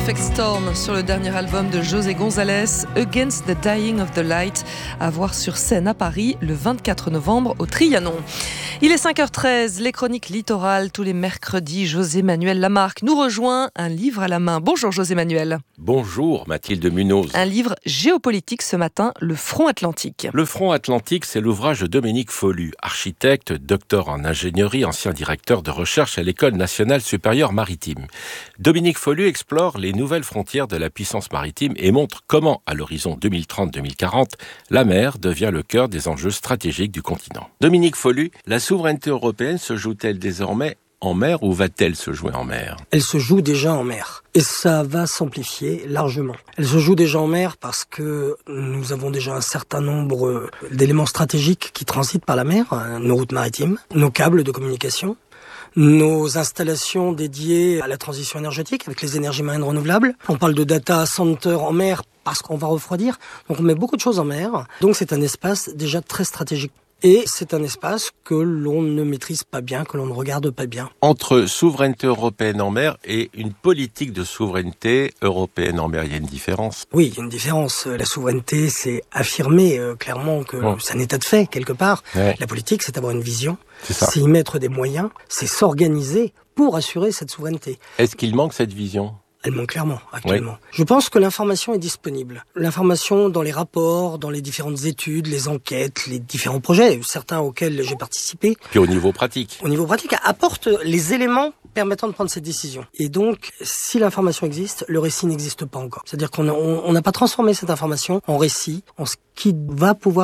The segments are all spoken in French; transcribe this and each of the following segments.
Perfect Storm sur le dernier album de José González, Against the Dying of the Light, à voir sur scène à Paris le 24 novembre au Trianon. Il est 5h13, les chroniques littorales tous les mercredis. José Manuel Lamarque nous rejoint, un livre à la main. Bonjour José Manuel. Bonjour Mathilde Munoz. Un livre géopolitique ce matin, Le Front Atlantique. Le Front Atlantique, c'est l'ouvrage de Dominique Follu, architecte, docteur en ingénierie, ancien directeur de recherche à l'École nationale supérieure maritime. Dominique Follu explore les nouvelles frontières de la puissance maritime et montre comment, à l'horizon 2030-2040, la mer devient le cœur des enjeux stratégiques du continent. Dominique Follu, la souveraineté européenne se joue-t-elle désormais en mer ou va-t-elle se jouer en mer ? Elle se joue déjà en mer. Et ça va s'amplifier largement. Elle se joue déjà en mer parce que nous avons déjà un certain nombre d'éléments stratégiques qui transitent par la mer, nos routes maritimes, nos câbles de communication, nos installations dédiées à la transition énergétique avec les énergies marines renouvelables. On parle de data center en mer parce qu'on va refroidir. Donc on met beaucoup de choses en mer. Donc c'est un espace déjà très stratégique. Et c'est un espace que l'on ne maîtrise pas bien, que l'on ne regarde pas bien. Entre souveraineté européenne en mer et une politique de souveraineté européenne en mer, il y a une différence. Oui, il y a une différence. La souveraineté, c'est affirmer clairement que c'est un état de fait, quelque part. Ouais. La politique, c'est avoir une vision, c'est y mettre des moyens, c'est s'organiser pour assurer cette souveraineté. Est-ce qu'il manque cette vision ? Elle manque clairement, actuellement. Oui. Je pense que l'information est disponible. L'information dans les rapports, dans les différentes études, les enquêtes, les différents projets, certains auxquels j'ai participé. Puis au niveau pratique. Au niveau pratique, apporte les éléments permettant de prendre cette décision. Et donc, si l'information existe, le récit n'existe pas encore. C'est-à-dire qu'on n'a pas transformé cette information en récit, en ce qui va pouvoir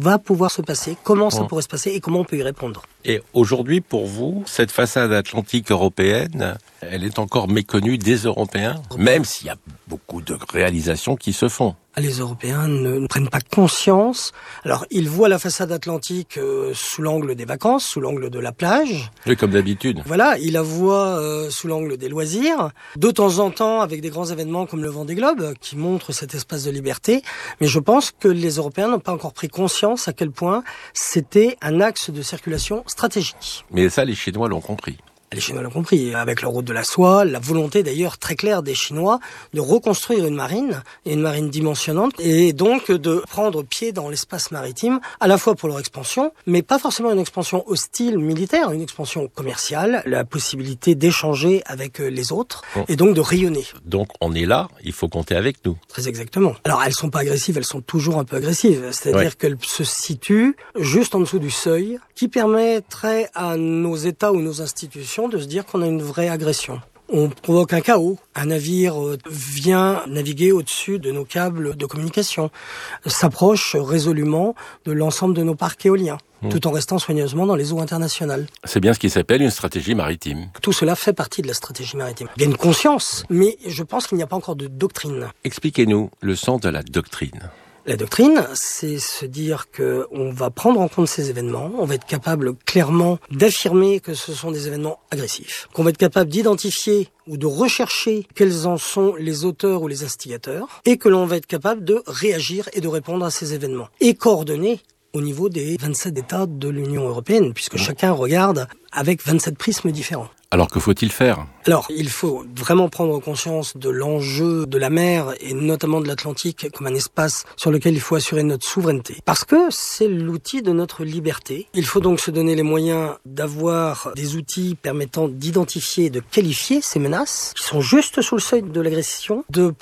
se passer, comment ça pourrait se passer et comment on peut y répondre. Et aujourd'hui, pour vous, cette façade atlantique européenne, elle est encore méconnue des Européens, même s'il y a beaucoup de réalisations qui se font. Les Européens ne prennent pas conscience. Alors, ils voient la façade atlantique sous l'angle des vacances, sous l'angle de la plage. Oui, comme d'habitude. Voilà, ils la voient sous l'angle des loisirs. De temps en temps, avec des grands événements comme le Vendée Globe, qui montrent cet espace de liberté. Mais je pense que les Européens n'ont pas encore pris conscience à quel point c'était un axe de circulation stratégique. Mais ça, les Chinois l'ont compris. Les Chinois l'ont compris, avec leur route de la soie, la volonté d'ailleurs très claire des Chinois de reconstruire une marine dimensionnante, et donc de prendre pied dans l'espace maritime, à la fois pour leur expansion, mais pas forcément une expansion hostile militaire, une expansion commerciale, la possibilité d'échanger avec les autres, et donc de rayonner. Donc on est là, il faut compter avec nous. Très exactement. Alors elles sont pas agressives, elles sont toujours un peu agressives, c'est-à-dire qu'elles se situent juste en dessous du seuil, qui permettrait à nos États ou nos institutions de se dire qu'on a une vraie agression. On provoque un chaos. Un navire vient naviguer au-dessus de nos câbles de communication, s'approche résolument de l'ensemble de nos parcs éoliens, tout en restant soigneusement dans les eaux internationales. C'est bien ce qui s'appelle une stratégie maritime. Tout cela fait partie de la stratégie maritime. Il y a une conscience, mais je pense qu'il n'y a pas encore de doctrine. Expliquez-nous le sens de la doctrine. La doctrine, c'est se dire que on va prendre en compte ces événements, on va être capable clairement d'affirmer que ce sont des événements agressifs, qu'on va être capable d'identifier ou de rechercher quels en sont les auteurs ou les instigateurs, et que l'on va être capable de réagir et de répondre à ces événements. Et coordonner au niveau des 27 États de l'Union européenne, puisque chacun regarde avec 27 prismes différents. Alors que faut-il faire ? Alors, il faut vraiment prendre conscience de l'enjeu de la mer et notamment de l'Atlantique comme un espace sur lequel il faut assurer notre souveraineté. Parce que c'est l'outil de notre liberté. Il faut donc se donner les moyens d'avoir des outils permettant d'identifier et de qualifier ces menaces qui sont juste sous le seuil de l'agression, de